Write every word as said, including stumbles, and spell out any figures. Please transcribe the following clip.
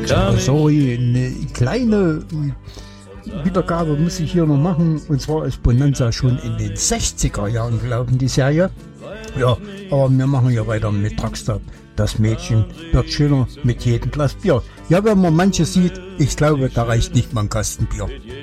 Ja, sorry, eine kleine Wiedergabe muss ich hier noch machen. Und zwar ist Bonanza schon in den sechziger Jahren gelaufen, die Serie. Ja, aber wir machen ja weiter mit Truckstop. Das Mädchen wird schöner mit jedem Glas Bier. Ja, wenn man manche sieht, ich glaube, da reicht nicht mal ein Kasten Bier.